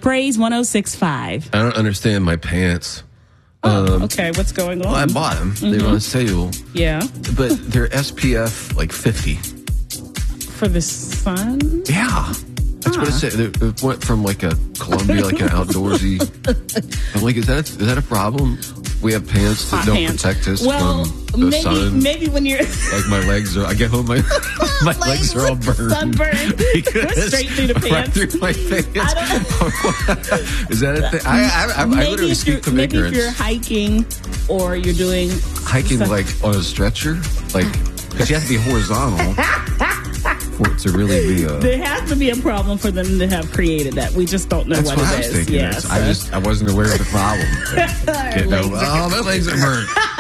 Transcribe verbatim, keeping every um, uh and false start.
Praise one oh six point five. I don't understand my pants. Oh, um, okay. What's going on? Well, I bought them. Mm-hmm. They were on sale. Yeah. But they're S P F like fifty. For the sun? Yeah. That's huh. what it said. It went from like a Columbia, like an outdoorsy. I'm like, is that a, is that a problem? We have pants that Hot don't pants. protect us well, from the maybe, sun. Maybe when you're like my legs are. I get home, my my legs are all burned. Sunburned. Straight through the pants. Right through my pants. I don't, is that a thing? I I, I, I literally speak from maybe ignorance. Maybe if you're hiking or you're doing hiking stuff. Like on a stretcher, like because you have to be horizontal. For it to really be a... There has to be a problem for them to have created that. We just don't know That's what, what it I was is. thinking. Yeah, I so. just I wasn't aware of the problem. Get no, oh, my legs are hurt.